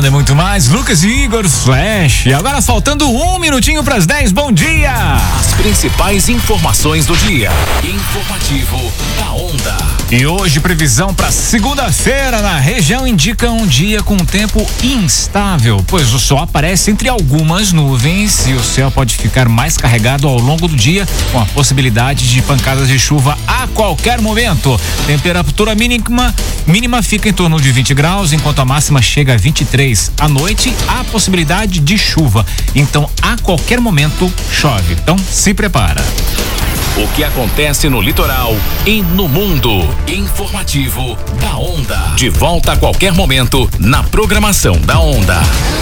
Onda e muito mais. Lucas e Igor Flash. E agora faltando 1 minutinho para as 10. Bom dia! As principais informações do dia. Informativo da Onda. E hoje previsão para segunda-feira na região indica um dia com tempo instável, pois o sol aparece entre algumas nuvens e o céu pode ficar mais carregado ao longo do dia, com a possibilidade de pancadas de chuva a qualquer momento. Temperatura mínima fica em torno de 20 graus, enquanto a máxima chega a 23. À noite, há possibilidade de chuva. Então, a qualquer momento, chove. Então, se prepara. O que acontece no litoral e no mundo. Informativo da Onda. De volta a qualquer momento na programação da Onda.